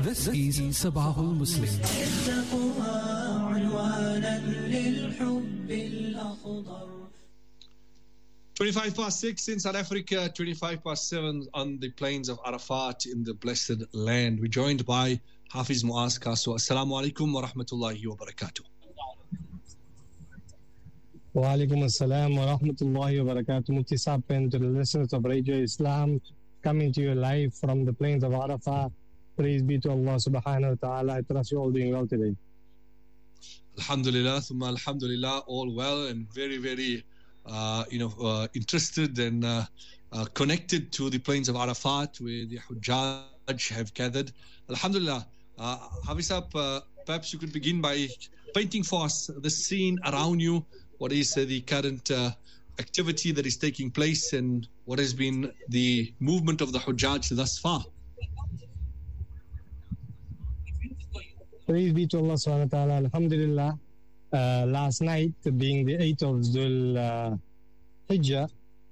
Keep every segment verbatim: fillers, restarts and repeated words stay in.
This is Sabahul Muslim. twenty-five past six in South Africa, twenty-five past seven on the plains of Arafat in the blessed land. We're joined by Hafiz Muaz Kaso. Assalamu alaikum wa rahmatullahi wa barakatuh. Wa alaikum assalam wa rahmatullahi wa barakatuh. Mufti Saab and to the listeners of Radio Islam, coming to you live from the plains of Arafat. Praise be to Allah subhanahu wa ta'ala. I trust you all doing well today. Alhamdulillah, thumma alhamdulillah, all well and very, very Uh, you know, uh, interested and uh, uh, connected to the plains of Arafat where the Hujjaj have gathered. Alhamdulillah. Uh, Havisab, uh, perhaps you could begin by painting for us the scene around you. What is uh, the current uh, activity that is taking place and what has been the movement of the Hujjaj thus far? Praise be to Allah subhanahu wa ta'ala. Alhamdulillah. Uh, last night, being the eighth of Dhul uh, Hijjah,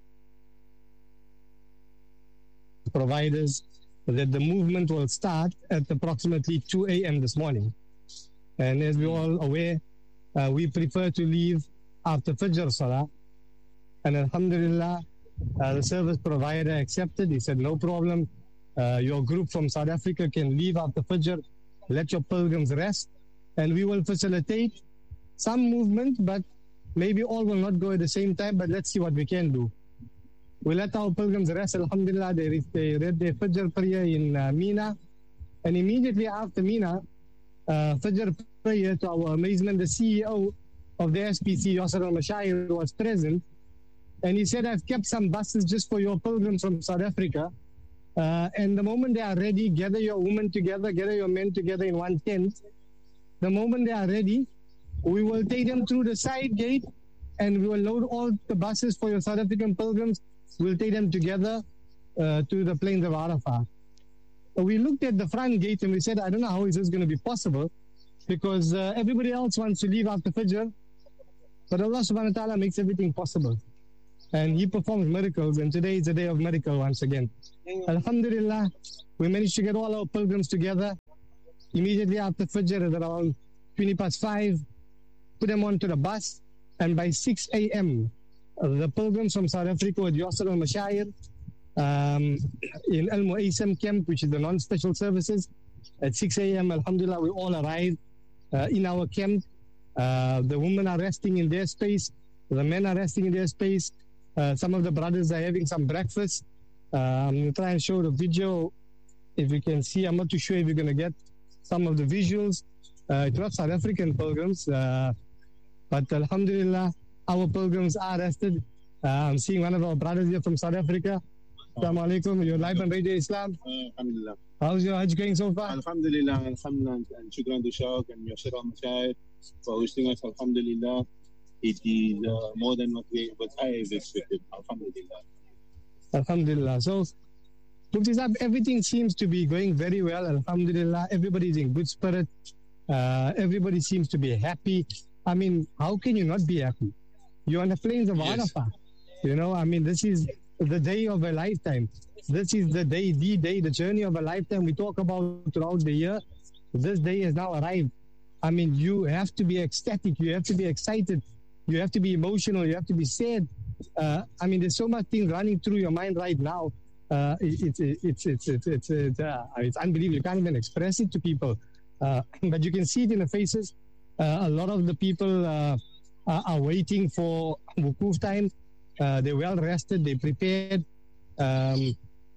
providers that the movement will start at approximately two a.m. this morning. And as we're all aware, uh, we prefer to leave after Fajr Salah. And Alhamdulillah, uh, the service provider accepted. He said, no problem. Uh, your group from South Africa can leave after Fajr. Let your pilgrims rest. And we will facilitate some movement, but maybe all will not go at the same time, but let's see what we can do. We let our pilgrims rest. Alhamdulillah, they, they read their Fajr prayer in uh, Mina, and immediately after Mina, uh, Fajr prayer, to our amazement, the C E O of the S P C, Yasser al-Mashair, was present, and he said, I've kept some buses just for your pilgrims from South Africa, uh, and the moment they are ready, gather your women together, gather your men together in one tent. The moment they are ready, we will take them through the side gate and we will load all the buses for your South African pilgrims. We'll take them together uh, to the plains of Arafat. So we looked at the front gate and we said, I don't know how is this going to be possible because uh, everybody else wants to leave after Fajr. But Allah subhanahu wa ta'ala makes everything possible. And He performs miracles, and today is a day of miracle once again. Alhamdulillah, we managed to get all our pilgrims together. Immediately after Fajr at around twenty past five, put them onto the bus, and by six a.m., uh, the pilgrims from South Africa with Yasser al-Mashair um, in Al Muaysam camp, which is the non-special services, at six a.m., alhamdulillah, we all arrived uh, in our camp. Uh, the women are resting in their space, the men are resting in their space. Uh, some of the brothers are having some breakfast. Uh, I'm going to try and show the video if you can see. I'm not too sure if you're going to get some of the visuals. Uh, it was South African pilgrims. Uh, But alhamdulillah, our pilgrims are rested. Uh, I'm seeing one of our brothers here from South Africa. Assalamu alaikum. You're live on Radio Islam. Uh, alhamdulillah. How's your Hajj going so far? Alhamdulillah, alhamdulillah. And shukran to Shaq and Yasser al-Mashair for hosting us. Alhamdulillah. It is uh, more than what, we, what I have expected. Alhamdulillah. Alhamdulillah. So, Mufti Saab, everything seems to be going very well. Alhamdulillah. Everybody's in good spirit. Uh, everybody seems to be happy. I mean, how can you not be happy? You're on the plains of Yes. Arafat. You know, I mean, this is the day of a lifetime. This is the day, the day, the journey of a lifetime we talk about throughout the year. This day has now arrived. I mean, you have to be ecstatic. You have to be excited. You have to be emotional. You have to be sad. Uh, I mean, there's so much things running through your mind right now. Uh, it, it, it, it's it's it's it's it's, uh, it's unbelievable. You can't even express it to people. Uh, but you can see it in the faces. Uh, a lot of the people uh, are, are waiting for wukuf time. Uh, they're well rested, they're prepared. Um,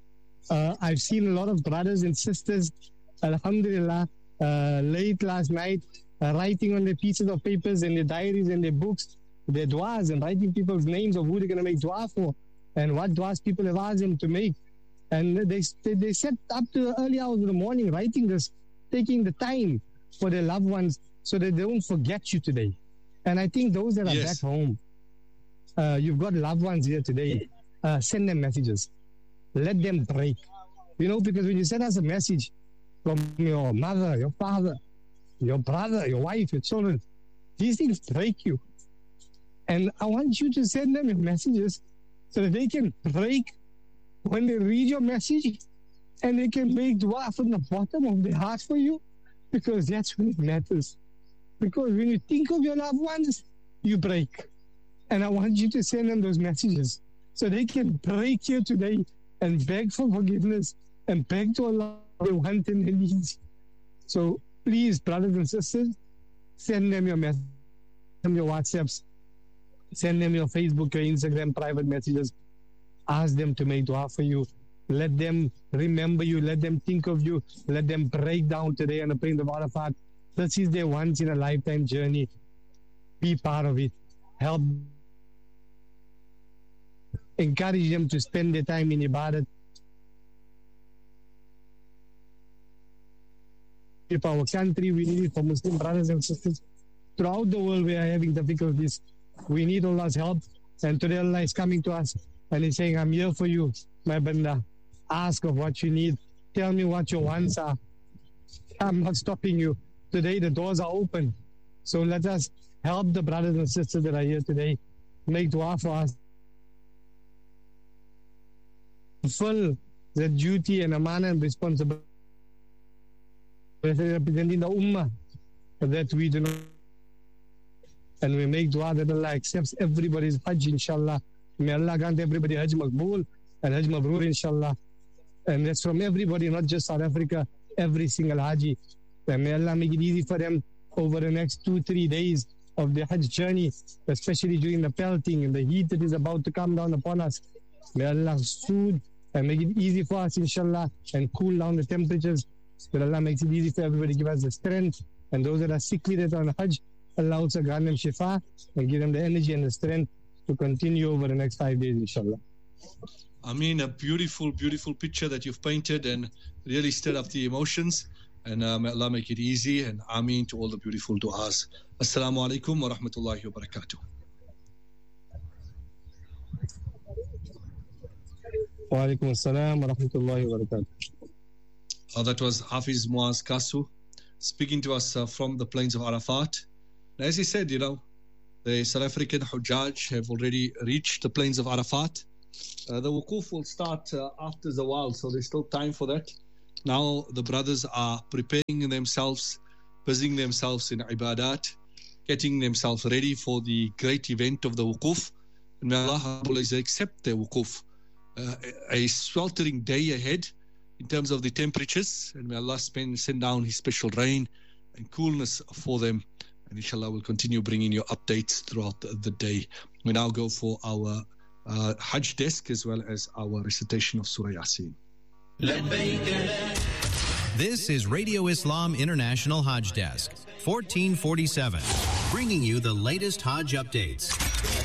uh, I've seen a lot of brothers and sisters, alhamdulillah, uh, late last night, uh, writing on their pieces of papers and their diaries and their books, their du'as, and writing people's names of who they're going to make du'a for and what du'as people have asked them to make. And they, they, they sat up to the early hours of the morning writing this, taking the time for their loved ones, so that they don't forget you today. And I think those that are Yes. back home, uh, you've got loved ones here today, uh, send them messages. Let them break. You know, because when you send us a message from your mother, your father, your brother, your wife, your children, these things break you. And I want you to send them messages so that they can break when they read your message and they can make dua from the bottom of their heart for you, because that's when it matters. Because when you think of your loved ones, you break. And I want you to send them those messages so they can break here today and beg for forgiveness and beg to Allah what they want and their needs. So please, brothers and sisters, send them your messages, send them your WhatsApps, send them your Facebook, your Instagram private messages. Ask them to make dua for you. Let them remember you. Let them think of you. Let them break down today on the plains of Arafat. This is their once in a lifetime journey. Be part of it. Help. Encourage them to spend their time in ibadat. If our country, we need it for Muslim brothers and sisters throughout the world. We are having difficulties. We need Allah's help. And today Allah is coming to us and He's saying, I'm here for you, my banda. Ask of what you need. Tell me what your wants are. I'm not stopping you. Today the doors are open. So let us help the brothers and sisters that are here today. Make dua for us. Fulfill the duty and amana and responsibility representing the ummah that we do not. And we make dua that Allah accepts everybody's hajj, inshallah. May Allah grant everybody hajj maqbool and hajj mabrur, inshallah. And that's from everybody, not just South Africa, every single haji. And may Allah make it easy for them over the next two, three days of the hajj journey, especially during the pelting and the heat that is about to come down upon us. May Allah soothe and make it easy for us, inshallah, and cool down the temperatures. That Allah makes it easy for everybody, give us the strength. And those that are sickly that are on hajj, Allah also grant them shifa and give them the energy and the strength to continue over the next five days, inshallah. I mean, a beautiful, beautiful picture that you've painted and really stirred up the emotions. And uh, may Allah make it easy. And Ameen to all the beautiful du'as. Assalamu alaikum wa rahmatullahi wa barakatuh. Wa alaikum assalam wa rahmatullahi wa barakatuh. Uh, that was Hafiz Muaz Kasu speaking to us uh, from the plains of Arafat. And as he said, you know, the South African Hujjaj have already reached the plains of Arafat. Uh, the wukuf will start uh, after Zawal, so there's still time for that. Now the brothers are preparing themselves, busying themselves in ibadat, getting themselves ready for the great event of the wukuf. And may Allah accept their wukuf. Uh, a sweltering day ahead in terms of the temperatures, and may Allah spend, send down His special rain and coolness for them. And inshallah, we'll continue bringing you updates throughout the, the day. We now go for our uh, Hajj desk as well as our recitation of Surah Yasin. This is Radio Islam International Hajj Desk, fourteen forty-seven, bringing you the latest Hajj updates.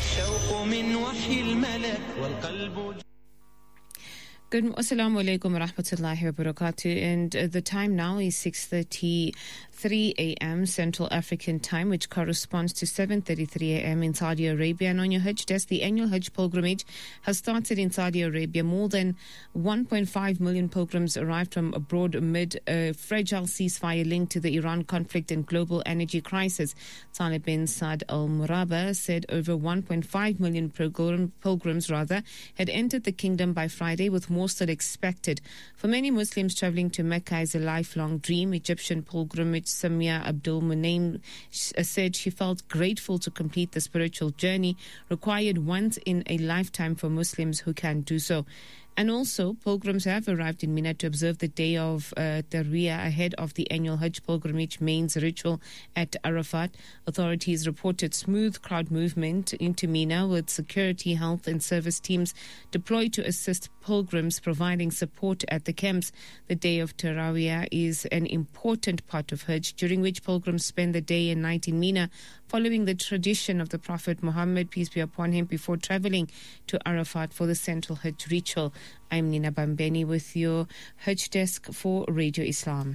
Good Assalamu alaikum wa rahmatullahi wa barakatuh. And uh, the time now is six thirty-three a.m. Central African time, which corresponds to seven thirty-three a.m. in Saudi Arabia. And on your Hajj desk, the annual Hajj pilgrimage has started in Saudi Arabia. More than one point five million pilgrims arrived from abroad amid a fragile ceasefire linked to the Iran conflict and global energy crisis. Talib bin Saad Al Murabba said over one point five million pilgrim, pilgrims rather had entered the kingdom by Friday, with more still expected. For many Muslims, traveling to Mecca is a lifelong dream. Egyptian pilgrimage Samia Abdul Munaim said she felt grateful to complete the spiritual journey required once in a lifetime for Muslims who can do so. And also, pilgrims have arrived in Mina to observe the day of uh, Tarwiyah ahead of the annual Hajj pilgrimage mains ritual at Arafat. Authorities reported smooth crowd movement into Mina, with security, health and service teams deployed to assist pilgrims, providing support at the camps. The day of Tarwiyah is an important part of Hajj, during which pilgrims spend the day and night in Mina, following the tradition of the Prophet Muhammad, peace be upon him, before traveling to Arafat for the central Hajj ritual. I'm Nina Bambeni with your Hajj desk for Radio Islam.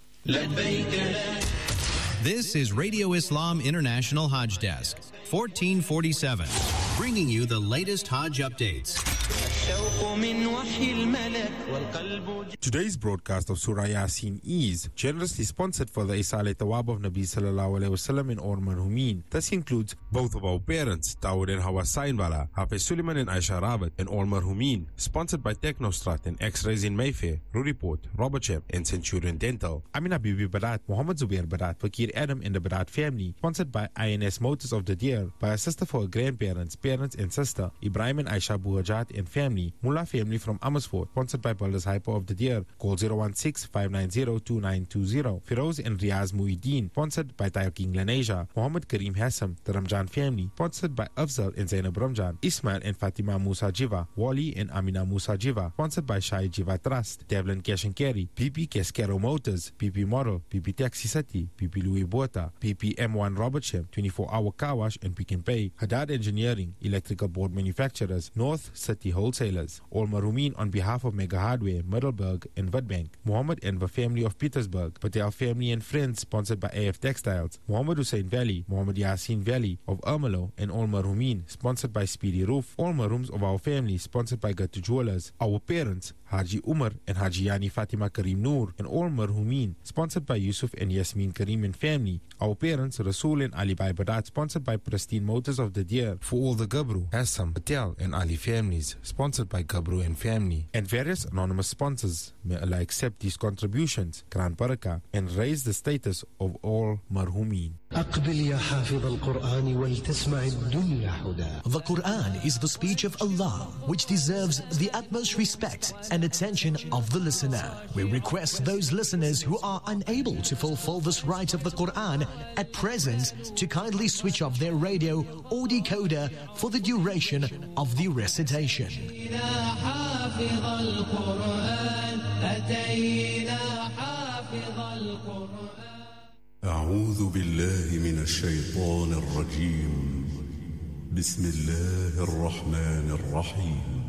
This is Radio Islam International Hajj Desk, fourteen forty-seven, bringing you the latest Hajj updates. Today's broadcast of Surah Yasin is generously sponsored for the Isale Tawab of Nabi Sallallahu Alaihi Wasallam in Or Marhumin. This includes both of our parents, Dawood and Hawa Sainwala, Hafiz Suleiman and Aisha Rabat, and Or Marhumin. Sponsored by Technostrat and X-Rays in Mayfair, Ruriport, Robertsham, and Centurion Dental. Amina Bibi Barat, Muhammad Zubair Barat, Fakir Adam and the Barat family. Sponsored by I N S Motors of the Deer, by a sister for her grandparents, parents and sister, Ibrahim and Aisha Buhajat and family. Mullah family from Amersfoort. Sponsored by Builders Hyper of the Deer. Call zero one six, five nine zero, two nine two zero. Firoz and Riaz Muhyiddin. Sponsored by Tayo King Laneja. Muhammad Kareem Hassam, the Ramjan family. Sponsored by Afzal and Zainab Ramjan. Ismail and Fatima Musa Jiva. Wali and Amina Musa Jiva. Sponsored by Shai Jiva Trust. Devlin Cash and Carry. P P Cascaro Motors. P P Model. P P Taxi City. P P Louis Bota. P P M one Robertsham. twenty-four hour car wash and Pick and Pay. Haddad Engineering. Electrical board manufacturers. North City Wholesalers. All Marumin on behalf of Mega Hardware, Middelburg and Witbank. Muhammad and the family of Petersburg. Patel family and friends, sponsored by A F Textiles. Muhammad Hussein Valley. Muhammad Yasin Valley of Ermelo and All Marumin, sponsored by Speedy Roof. All Marums of our family, sponsored by Gatu Jewelers. Our parents, Haji Umar and Haji Yani Fatima Kareem Noor and All Marhumin, sponsored by Yusuf and Yasmin Kareem and family. Our parents, Rasul and Ali Bai Barat, sponsored by Pristine Motors of the Deer. For all the Gabru, Hassam, Patel and Ali families, sponsored by Gabru and family. And various anonymous sponsors. May Allah accept these contributions, Gran Baraka, and raise the status of all Marhumin. The Quran is the speech of Allah, which deserves the utmost respect and attention of the listener. We request those listeners who are unable to fulfill this right of the Quran at present to kindly switch off their radio or decoder for the duration of the recitation. أعوذ بالله من الشيطان الرجيم بسم الله الرحمن الرحيم